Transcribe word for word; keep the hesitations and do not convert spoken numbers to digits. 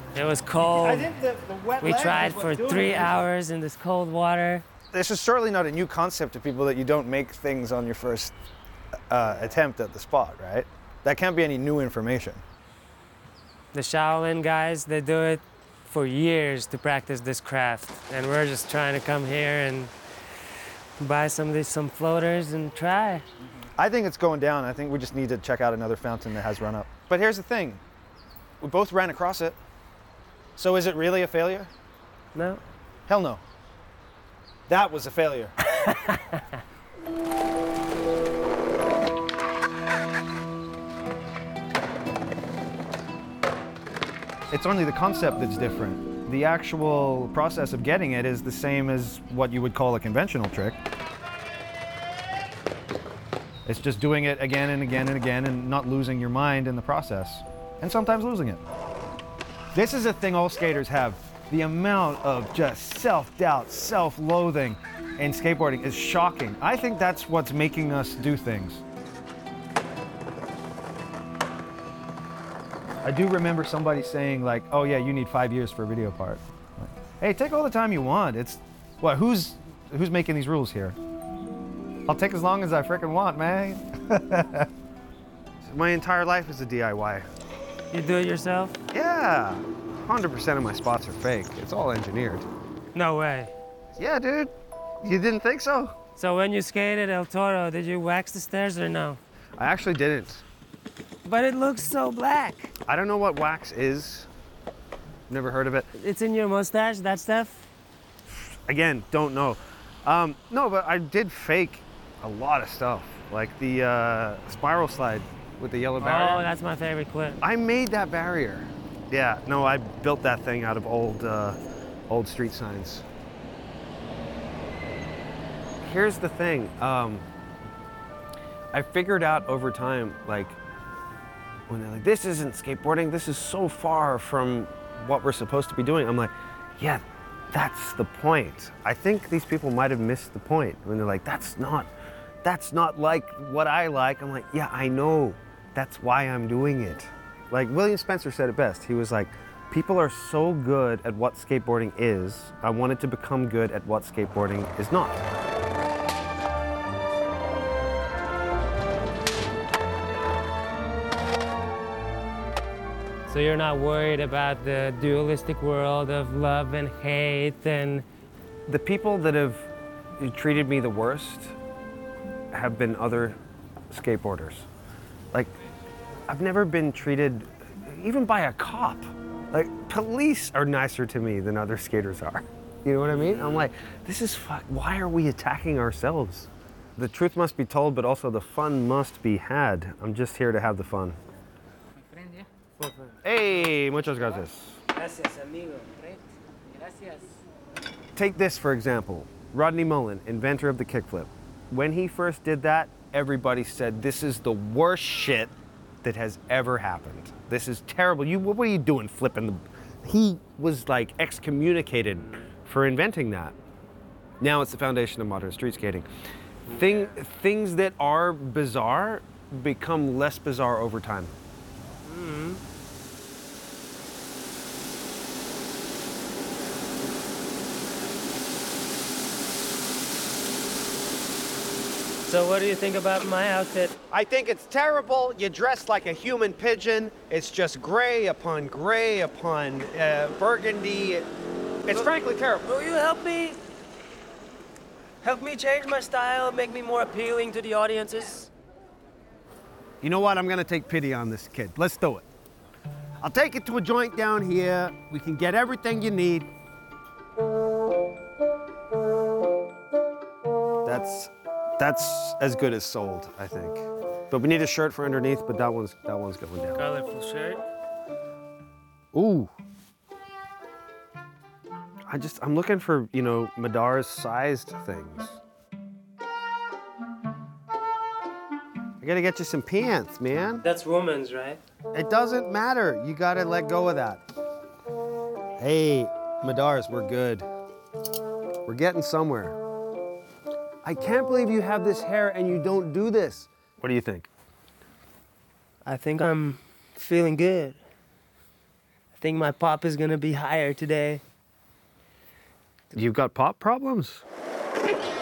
It was cold. I think the, the wet We leg tried is what's for doing three it. hours in this cold water. This is certainly not a new concept to people that you don't make things on your first uh, attempt at the spot, right? That can't be any new information. The Shaolin guys, they do it for years to practice this craft. And we're just trying to come here and buy some of these some floaters and try. I think it's going down. I think we just need to check out another fountain that has run up. But here's the thing. We both ran across it. So is it really a failure? No? Hell no. That was a failure. It's only the concept that's different. The actual process of getting it is the same as what you would call a conventional trick. It's just doing it again and again and again and not losing your mind in the process. And sometimes losing it. This is a thing all skaters have. The amount of just self-doubt, self-loathing in skateboarding is shocking. I think that's what's making us do things. I do remember somebody saying like, oh yeah, you need five years for a video part. Like, hey, take all the time you want. It's, what, who's, who's making these rules here? I'll take as long as I frickin' want, man. My entire life is a D I Y. You do it yourself? Yeah, one hundred percent of my spots are fake. It's all engineered. No way. Yeah, dude. You didn't think so? So when you skated El Toro, did you wax the stairs or no? I actually didn't. But it looks so black. I don't know what wax is. Never heard of it. It's in your mustache, that stuff? Again, don't know. Um, no, but I did fake a lot of stuff. Like the uh, spiral slide with the yellow barrier. Oh, that's my favorite clip. I made that barrier. Yeah, no, I built that thing out of old, uh, old street signs. Here's the thing. Um, I figured out over time, like, when they're like, this isn't skateboarding, this is so far from what we're supposed to be doing. I'm like, yeah, that's the point. I think these people might have missed the point when they're like, that's not, that's not like what I like. I'm like, yeah, I know. That's why I'm doing it. Like William Spencer said it best. He was like, people are so good at what skateboarding is, I wanted to become good at what skateboarding is not. So you're not worried about the dualistic world of love and hate and... The people that have treated me the worst have been other skateboarders. Like, I've never been treated, even by a cop. Like, police are nicer to me than other skaters are. You know what I mean? I'm like, this is fuck, why are we attacking ourselves? The truth must be told, but also the fun must be had. I'm just here to have the fun. Hey, muchas gracias. Gracias, amigo. Gracias. Take this, for example. Rodney Mullen, inventor of the kickflip. When he first did that, everybody said, this is the worst shit that has ever happened. This is terrible. You, what are you doing flipping the... He was like excommunicated for inventing that. Now it's the foundation of modern street skating. Thing, things that are bizarre become less bizarre over time. Mm-hmm. So what do you think about my outfit? I think it's terrible. You dress like a human pigeon. It's just gray upon gray upon uh, burgundy. It's frankly terrible. Will you help me? Help me change my style, make me more appealing to the audiences? You know what? I'm gonna take pity on this kid. Let's do it. I'll take you to a joint down here. We can get everything you need. That's that's as good as sold, I think. But we need a shirt for underneath, but that one's that one's going down. Colorful shirt. Ooh. I just I'm looking for, you know, Madar's sized things. I gotta get you some pants, man. That's woman's, right? It doesn't matter. You gotta let go of that. Hey, Madars, we're good. We're getting somewhere. I can't believe you have this hair and you don't do this. What do you think? I think I'm feeling good. I I think my pop is gonna be higher today. You've got pop problems?